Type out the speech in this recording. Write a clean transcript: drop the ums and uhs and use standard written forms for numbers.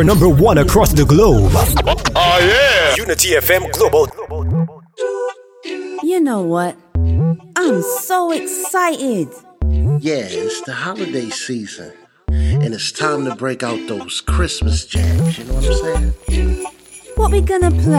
Number one across the globe. Oh yeah! Unity FM Global. You know what? I'm so excited. Yeah, it's the holiday season. And it's time to break out those Christmas jams, you know what I'm saying? What we gonna play?